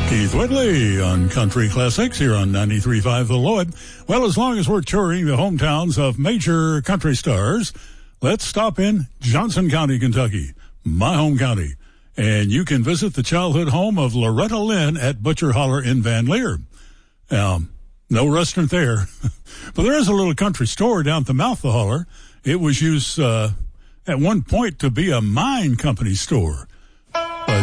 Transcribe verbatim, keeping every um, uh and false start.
Keith Whitley on Country Classics here on ninety-three point five The Lloyd. Well, as long as we're touring the hometowns of major country stars, let's stop in Johnson County, Kentucky, my home county. And you can visit the childhood home of Loretta Lynn at Butcher Holler in Van Leer. Um, no restaurant there, but there is a little country store down at the mouth of the holler. It was used uh, at one point to be a mine company store.